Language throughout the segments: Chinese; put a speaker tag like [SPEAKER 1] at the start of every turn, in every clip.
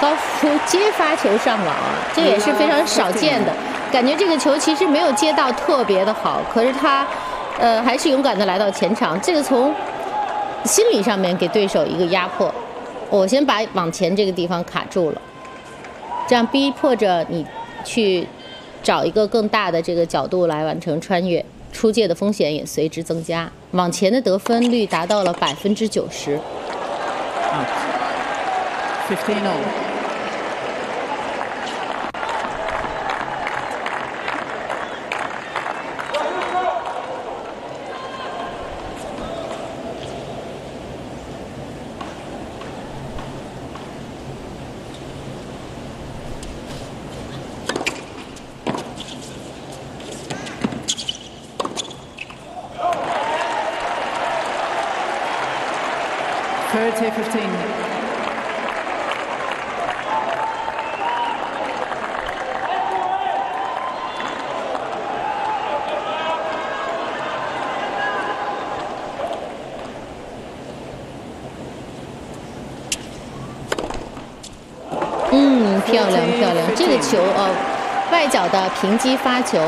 [SPEAKER 1] 高夫接发球上网啊，这也是非常少见的。感觉这个球其实没有接到特别的好，可是他还是勇敢的来到前场。这个从心理上面给对手一个压迫。我先把往前这个地方卡住了，这样逼迫着你去找一个更大的这个角度来完成穿越，出界的风险也随之增加。往前的得分率达到了90%。
[SPEAKER 2] 15-all.
[SPEAKER 1] 漂亮漂亮，这个球外角的平击发球。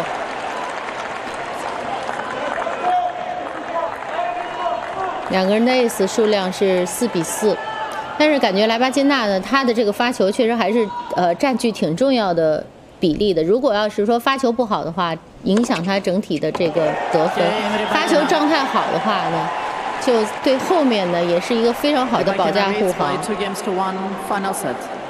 [SPEAKER 1] 两个人的 ace 数量是4比4，但是感觉莱巴金娜呢，她的这个发球确实还是占据挺重要的比例的。如果要是说发球不好的话，影响她整体的这个得分；发球状态好的话呢，就对后面呢也是一个非常好的保驾护航。